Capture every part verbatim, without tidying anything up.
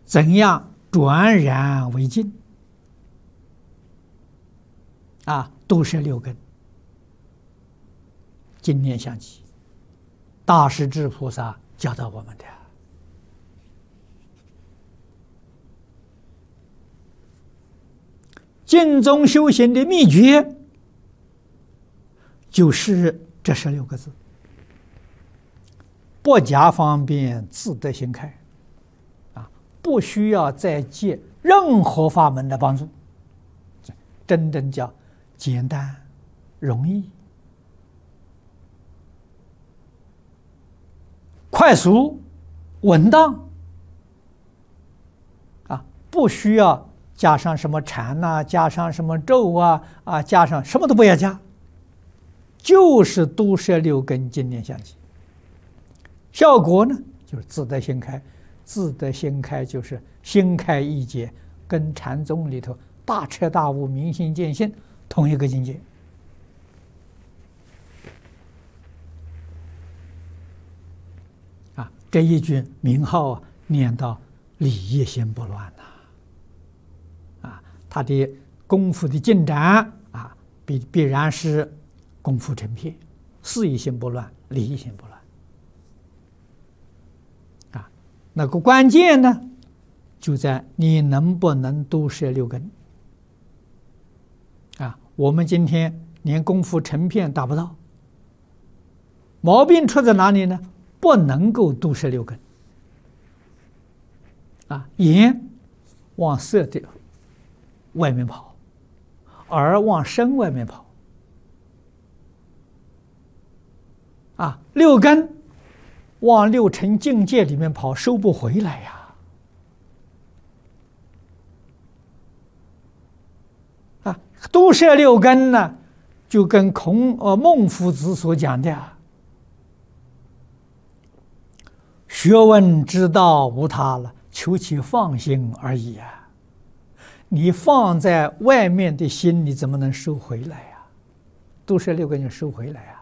怎样转染为净？啊，都是六根。经念相继，大势至菩萨教导我们的。净宗修行的秘诀，就是这十六个字：不假方便，自得心开。啊，不需要再借任何法门的帮助，真正叫简单、容易、快速、稳当。啊，不需要加上什么禅呐、啊，加上什么咒啊，啊，加上什么都不要加，就是都摄六根，经念相继。效果呢，就是自得心开。自得心开就是心开意解，跟禅宗里头大彻大悟、明心见性同一个境界。啊，这一句名号啊，念到理业心不乱呐。啊，他的功夫的进展啊，必必然是功夫成片，事业心不乱，理业心不乱。啊，那个关键呢，就在你能不能都摄六根。啊，我们今天连功夫成片达不到，毛病出在哪里呢？不能够都摄六根。啊，眼往色的外面跑，耳往声外面跑。啊，六根往六尘境界里面跑，收不回来呀。啊，都摄六根呢，就跟孔呃孟夫子所讲的啊，学问之道无他了，求其放心而已啊。你放在外面的心，你怎么能收回来呀？都摄六根就收回来呀。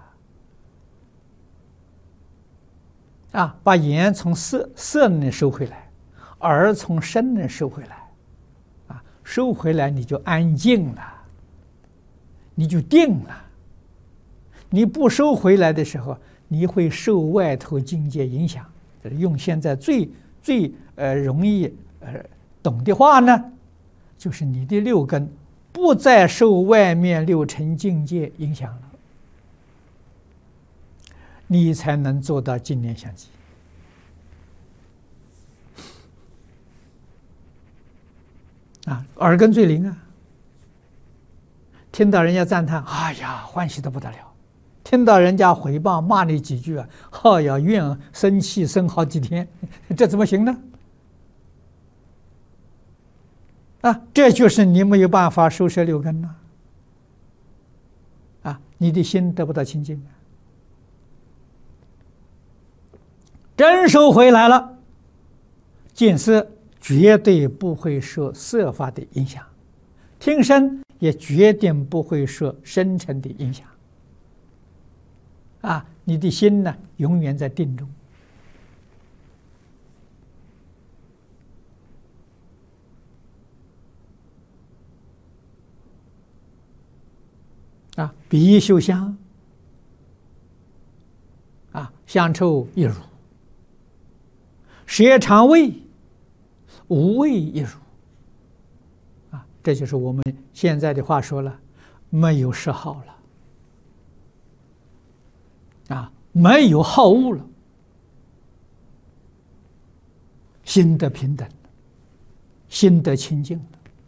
啊，把眼从色色那收回来，耳从声那收回来，啊，收回来你就安静了，你就定了。你不收回来的时候，你会受外头境界影响。用现在最最呃容易呃懂的话呢，就是你的六根不再受外面六尘境界影响了，你才能做到经念相继。啊，耳根最灵啊！听到人家赞叹，哎呀，欢喜得不得了；听到人家诽谤骂你几句啊，哎呀，怨生气生好几天，这怎么行呢？啊，这就是你没有办法收摄六根呐！啊，你的心得不到清净。真收回来了，见色绝对不会受色法的影响，听声也决定不会受声尘的影响。啊，你的心呢，永远在定中。啊，鼻嗅香，啊，香臭一如；舌尝味，无味一如。啊，这就是我们现在的话说了，没有嗜好了。啊，没有好恶了，心得平等，心得清净了。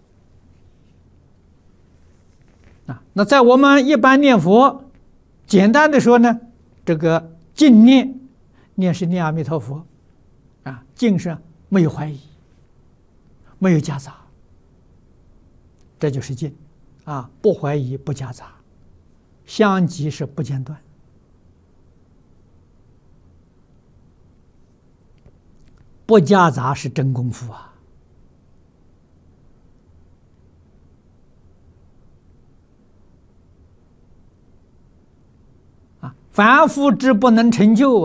啊，那在我们一般念佛，简单的说呢，这个净念，念是念阿弥陀佛，啊，净是没有怀疑，没有夹杂，这就是净，啊，不怀疑不夹杂，相继是不间断。不夹杂是真功夫啊！啊，凡夫之不能成就。